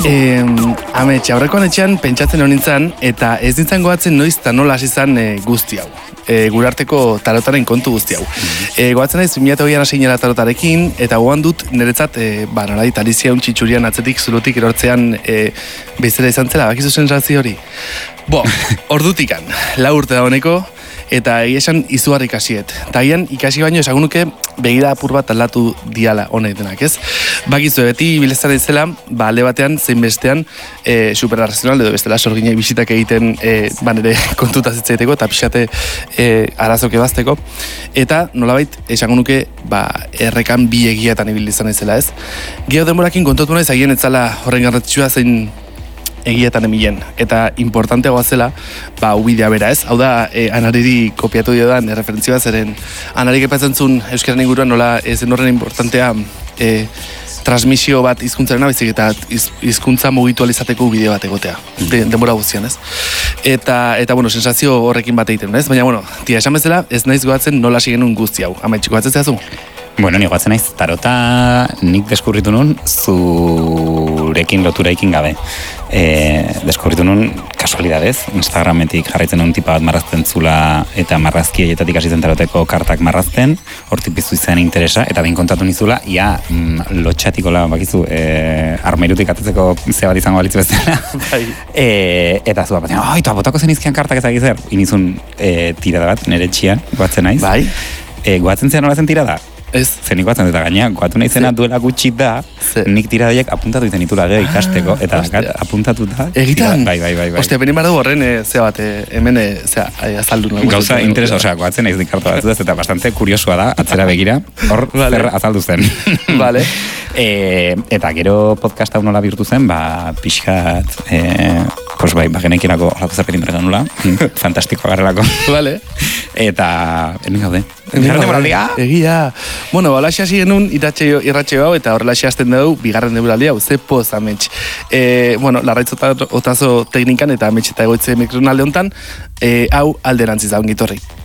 Amets, aurrekoan etxean pentsatzen honintzen, eta ez nintzen goatzen noiz eta nola hasi izan guzti hau. Gurarteko tarotaren kontu guzti hau. Goatzen naiz 2008an hasiera tarotarekin, eta goan dut niretzat, nolait, Alizia txitxurian atzetik zulotik erortzean bezala izan zela, bakizu sensazio hori. Ordutikan, 4 urte da honeko, eta egia esan izugarri ikasiet. Eta agian ikasi baino esagunuke begira apur bat aldatu diala honek denak, ez? Bakizu, beti bilezan izela, alde batean, zein bestean, superarrazional edo bestela sorginak bisitak egiten nire kontutaz itzaiteko eta pixate arazoke bazteko. Eta nolabait, esagunuke, errekan bi egiatan ibil izan izela, ez? Gero denborakin kontatu naiz, agien etzala horren garrantzitsua zein egietan emilen, eta importanteagoa zela, ubidea bera, ez? Hau da, Anariri kopiatu dio da, referentzioa zeren, Anarik epatzen zuen Euskararen inguruan nola zen horren importantea transmisio bat hizkuntzaren abizik eta hizkuntza mugitu alizateko bideo bat egotea, denbora guztian, ez? Eta sensazio horrekin bat egiten, ez? Baina, tia, esan bezala, ez naiz goatzen nola hasi genuen guzti hau. Amaitxiko batzen zehazu? Ni goatzen naiz, tarota nik deskurritu nun zurekin loturaikin gabe. Deskurritu nun kasualidadez, Instagrametik jarraitzen nun tipa bat marrazten zula eta marrazki eietatik hasi zen taroteko kartak marrazten, hortik piztu izan interesa, eta behin kontatu nizula, lotxatikola, bakizu, armairutik atetzeko zea bat izango balitzu bezala. Eta zua batean, eta botako zen izkian kartak ezagizer, inizun tirada bat, nire txian, goatzen naiz. Goatzen zean nola zen tirada? Ez. Zenik batzen dut gaina, goatu nahi zena duela gutxi da, nik tiradaiek apuntatu izan itula gero ikasteko, eta apuntatu da. Egitan? Bai. Ostia, benin baradu horren, zea bat, hemen, azaldu nahi. Gauza interesa, goatzen naiz dikartu batzudez, eta bastante kuriosua da, atzera begira, hor zer azaldu zen. Vale. Eta gero podcast hau nola bihurtu zen, pixkat, genekinako olatu zerpetin bergan nula, fantastikoa garrelako. Vale. Eta, hemen gaude. Egia. Alaxe hasi genuen irratxe hau, eta horrelaxe hasten dugu, bigarren demoraldi hau, ze poz amets. Larraitz otazo teknikan, eta amets eta egoitze mikronalde honetan, hau alderantziz da, ongitorri.